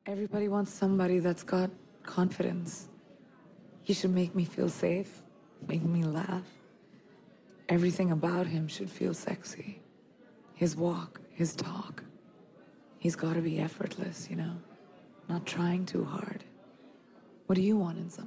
Everybody wants somebody that's got confidence. He should make me feel safe, make me laugh. Everything about him should feel sexy. His walk, his talk. He's got to be effortless, not trying too hard. What do you want in someone?